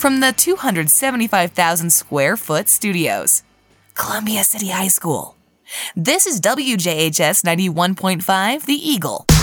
from the 275,000 square foot studios. Columbia City High School. This is WJHS 91.5, The Eagle.